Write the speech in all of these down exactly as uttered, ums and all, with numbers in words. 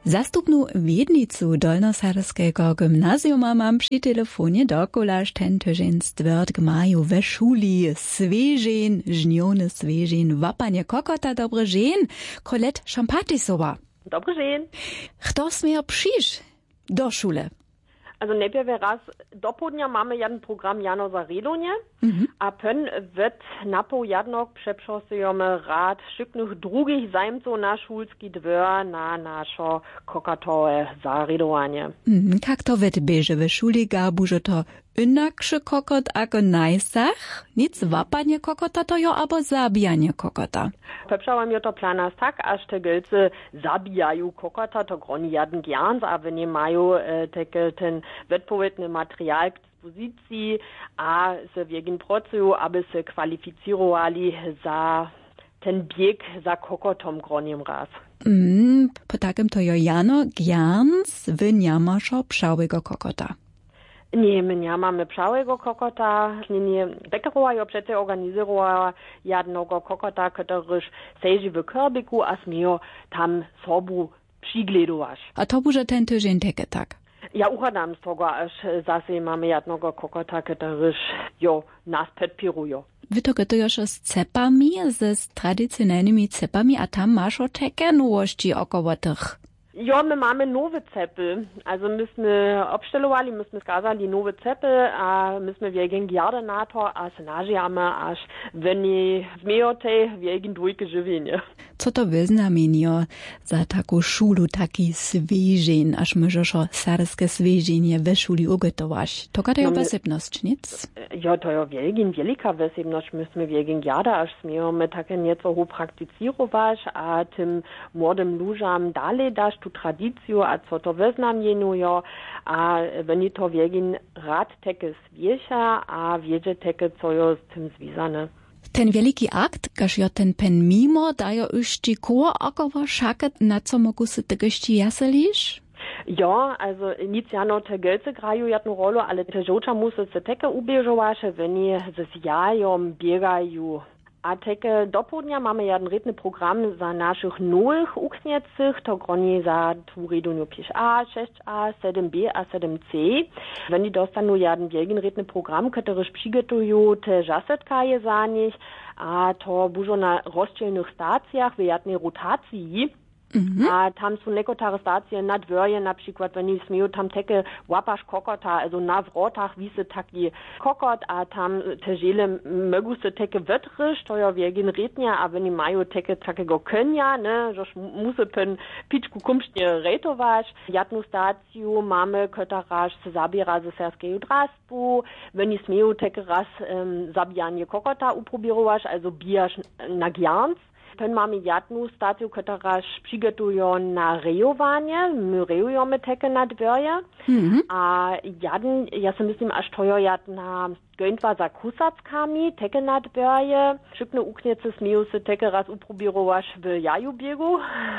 Zastupnu wiednicu Dolnosaryskiego gymnazjuma mam przy telefonie dokulaż ten tydzień stwierdzg mają we szuli swieżin, żniony swieżin, wapanie kokota, dobry dzień, Colette Schampatisowa. Dobry dzień. Kto smie przyjść do szule? Also najpierw raz do południa mamy jeden program Jano za Redonie, Mhm. a pen wird napo jadnok przeprzosujemy rad szyknych drugich zajmców na szulski dwór na naszo kokatowe zaredowanie. Mhm. Jak to wird bieże we szuli gabu, że to inakszy kokot ako najsach? Nic wapanie kokota to jo, abo zabijanie kokota? Peprzałem jo to planas tak, aż te gilce zabijają kokota, to groni jeden gern, a wenn nie mają e, teke ten wettbewerbny materiał k dyspozycji, a se wegen procesu, aby se kwalificirowali za ten bieg za kokotom groniem raz. Mm, po takim to jo jano gjerns wyniamaszo pszałego kokota. Nie, my nie mamy pszałego kokota. Nie, nie. Bäckerowa jo przecież organizowała jednego kokota, któryż seży w korbiku, a smiejo tam sobu przygledować. A to bude ten tydzień teke tak? Ja uchadam z tego, aż zase mamy jednego kokota, któryż jo nas podpirujo. Wy to gotojosz z cepami, z tradycyjnymi cepami, a tam masz o teke nowości około tych. Ja, my mamy nowe cepy. Also myśmy obstelowali, myśmy skazali nowe cepy, a myśmy wegen gjarda na to, a se nažijamy, aż weny zmiejote wegen dwójki żywienia. Co to wyznamienio za taką szulu, taki swieżin, aż możesz o sarskie swieżinie we szuli ugotować? To gada jo No my- wysepność, nic? Ja, to ja wegen wielika wesebność myśmy wegen gjarda, aż zmiejemy takie nieco ho praktycirować, a tym młodym ludziom dalej dać tu tradycję, a co to wyznamienują, a wenn to wegen rad teke swieża, a wiedzie teke, co jo z tym związane. Ten wielki akt, każ jo ten pen mimo, dajo już ci koło około szaket, na co mogą się te gości jaselisz? Ja, also nic jano te Gölze grają jedną rolę, ale te żołcza muszą se teke ubieżować, wenn nie ze jajom biegają. A teke do południa mamy jeden redny program za naszych nowych uczniecych, to groni za tu reduniu pięć A, sześć A, siedem B a siedem C. Wenn die dostaną jeden wielki redny program, który przygotują te jasetkaje za nich, a to bużo na rozdzielnych stacjach w jednej rotacji. Mhm. A tam są nekotare stacje na dworje, na przykład, wenn nie smieją tam teke łapasz kokota, also na wrotach wisi taki kokot, a tam te żele mogą se teke wytryć, to ja wiegin rednia, a wenn nie mają teke takiego konia, ne, żeż musi pen piczku kumsznie retować. Jedną stację mamy, która se zabiera ze serskiego draspu, wenn nie smieją teke raz um, zabijanie kokota uprobirować, also bijasz na gjerns. Pen mamy jedną stację, która przygotują na rejowanie, my rejujemy teke na dworje, Mhm. a jeden, ja sobie myślę, aż to jedna gętwa za kusackami, teke na dworje, szybne ukniece smieją se teke raz uprobirować w jaju biegu.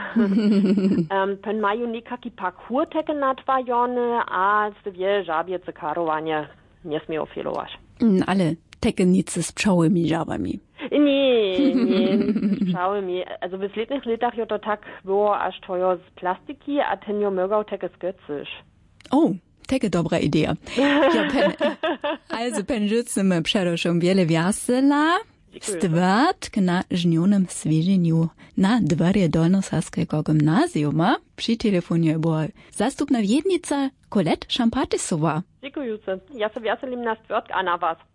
um, pen mają niekaki parkour teke nadwajone, a se wie, żabiece karowanie nie smieją fielować. Mm, ale teke nic z pszczołymi żabami. Nie, nie, schauen mi. Also w letnych latach jo to tak było, aż to jo z plastiki, a ten jo mogał teke skrycysz. O, teke dobra idea. Ja, pen, also pen rzucimy przeroszą wiele wiasela, stward na żnionym swieżeniu na dworze Dolnosaskiego gymnazjuma. Przy telefonie była zastupna wiednica Colette Schampatisowa. Dziękuję. Ja sobie wiaselim na stward, a na was.